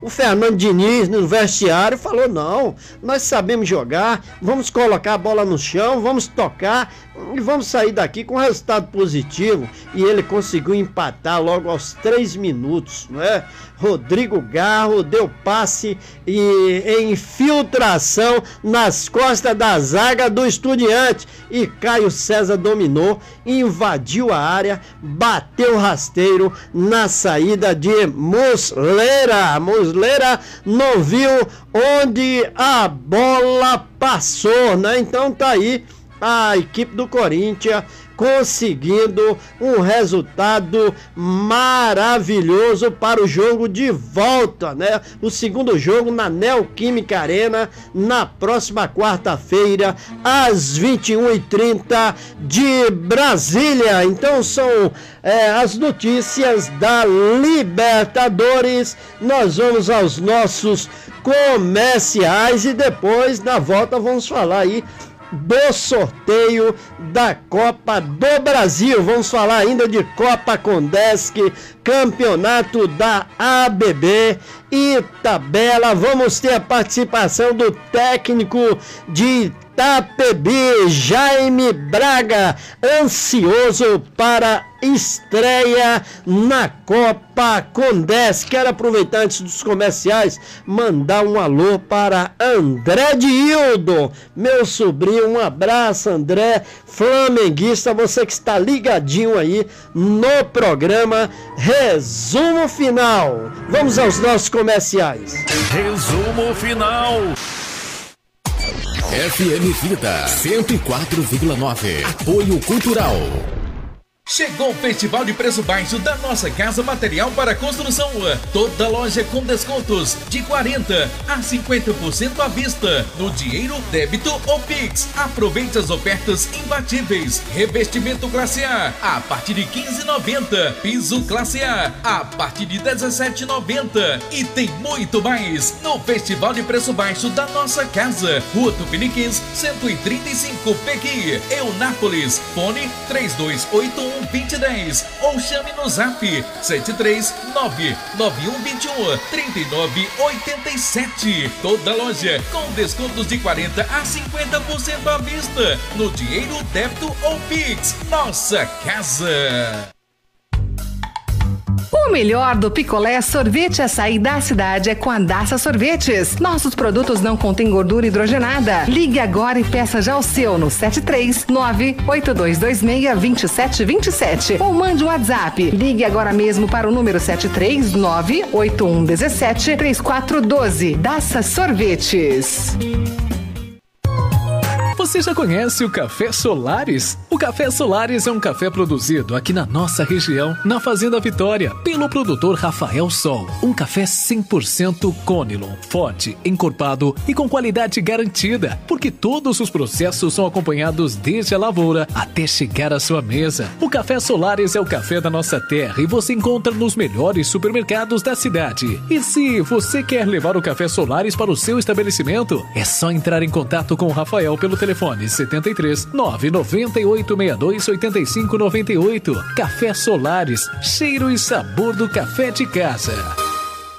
O Fernando Diniz, no vestiário, falou: não, nós sabemos jogar, vamos colocar a bola no chão, vamos tocar e vamos sair daqui com resultado positivo. E ele conseguiu empatar logo aos 3 minutos, não é? Rodrigo Garro deu passe e infiltração nas costas da zaga do Estudiante e Caio César dominou, invadiu a área, bateu rasteiro na saída de Muslera. Muslera não viu onde a bola passou, né? Então tá aí a equipe do Corinthians conseguindo um resultado maravilhoso para o jogo de volta, né? O segundo jogo na Neoquímica Arena, na próxima quarta-feira, às 21h30 de Brasília. Então são as notícias da Libertadores. Nós vamos aos nossos comerciais e depois, na volta, vamos falar aí do sorteio da Copa do Brasil. Vamos falar ainda de Copa Condesc, campeonato da ABB e tabela. Vamos ter a participação do técnico de Itapebi, Jaime Braga, ansioso para estreia na Copa Condesc. Quero aproveitar antes dos comerciais, mandar um alô para André Dildo, meu sobrinho. Um abraço, André, flamenguista, você que está ligadinho aí no programa Resumo Final. Vamos aos nossos comerciais. Resumo Final. FM Vida 104,9. Apoio Cultural. Chegou o Festival de Preço Baixo da Nossa Casa Material para Construção. Toda loja com descontos de 40% a 50% à vista, no dinheiro, débito ou Pix. Aproveite as ofertas imbatíveis. Revestimento classe A partir de R$ 15,90. Piso classe A partir de R$ 17,90. E tem muito mais no Festival de Preço Baixo da Nossa Casa. Rua Tupiniquins, 135, Pequi, Eunápolis. Fone 3281-2010 ou chame no zap 739-9121-3987. Toda loja com descontos de 40% a 50% à vista, no dinheiro, débito ou Pix. Nossa Casa. O melhor do picolé, sorvete açaí da cidade é com a Daça Sorvetes. Nossos produtos não contêm gordura hidrogenada. Ligue agora e peça já o seu no 739-8226-2727 ou mande um WhatsApp. Ligue agora mesmo para o número 739-8117-3412. Daça Sorvetes. Você já conhece o Café Solares? O Café Solares é um café produzido aqui na nossa região, na Fazenda Vitória, pelo produtor Rafael Sol. Um café 100% Conilon, forte, encorpado e com qualidade garantida, porque todos os processos são acompanhados desde a lavoura até chegar à sua mesa. O Café Solares é o café da nossa terra e você encontra nos melhores supermercados da cidade. E se você quer levar o Café Solares para o seu estabelecimento, é só entrar em contato com o Rafael pelo telefone 73 998 62 85 98. Café Solares, cheiro e sabor do café de casa.